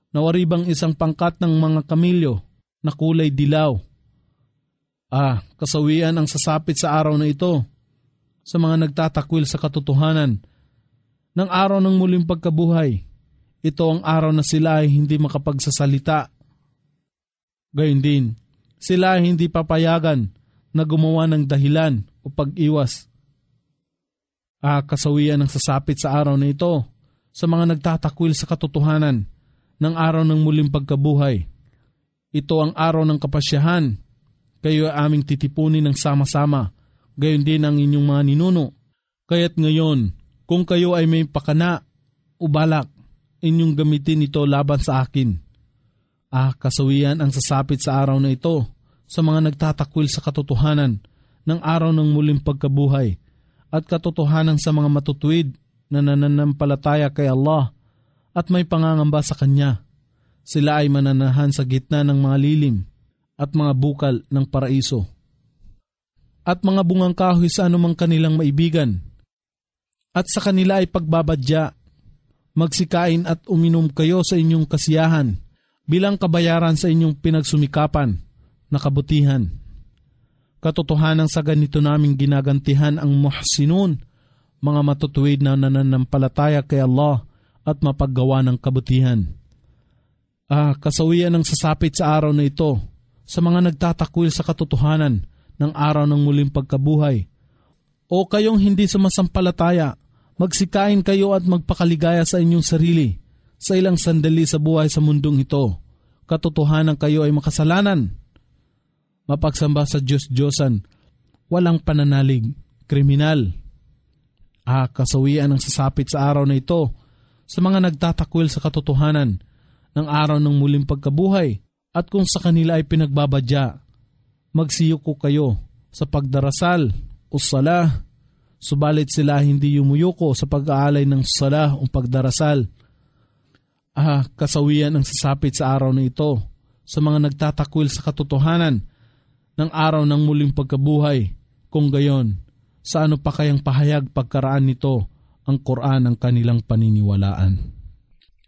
nawaribang isang pangkat ng mga kamilyo na kulay dilaw. Kasawian ang sasapit sa araw na ito sa mga nagtatakwil sa katotohanan ng araw ng muling pagkabuhay. Ito ang araw na sila ay hindi makapagsasalita. Gayon din, sila ay hindi papayagan na gumawa ng dahilan o pag-iwas. Kasawian ang sasapit sa araw na ito sa mga nagtatakwil sa katotohanan ng araw ng muling pagkabuhay. Ito ang araw ng kapasyahan. Kayo ay aming titipunin ng sama-sama. Gayon din ang inyong mga ninuno. Kaya't ngayon, kung kayo ay may pakana o balak, inyong gamitin ito laban sa akin. Kasawian ang sasapit sa araw na ito sa mga nagtatakwil sa katotohanan ng araw ng muling pagkabuhay at katotohanan sa mga matutuwid na nananampalataya kay Allah at may pangangamba sa Kanya. Sila ay mananahan sa gitna ng mga lilim at mga bukal ng paraiso. At mga bungang kahoy sa anumang kanilang maibigan. At sa kanila ay pagbabadya. Magsikain at uminom kayo sa inyong kasiyahan bilang kabayaran sa inyong pinagsumikapan na kabutihan. Katotohanan sa ganito naming ginagantihan ang muhsinun, mga matutuwid na nananampalataya kay Allah at mapaggawa ng kabutihan. Kasawian ang sasapit sa araw na ito sa mga nagtatakwil sa katotohanan ng araw ng muling pagkabuhay. O kayong hindi sumasampalataya, magsikain kayo at magpakaligaya sa inyong sarili sa ilang sandali sa buhay sa mundong ito. Katotohanan kayo ay makasalanan. Mapagsamba sa Diyos-Diyosan, walang pananalig, kriminal. Kasawian ang sasapit sa araw na ito sa mga nagtatakwil sa katotohanan ng araw ng muling pagkabuhay. At kung sa kanila ay pinagbabadya, magsiyuko kayo sa pagdarasal o salah, subalit sila hindi yumuyuko sa pag-aalay ng salah o pagdarasal. Kasawian ang sasapit sa araw na ito sa mga nagtatakwil sa katotohanan ng araw ng muling pagkabuhay. Kung gayon, sa ano pa kayang pahayag pagkaraan nito ang Quran ang kanilang paniniwalaan?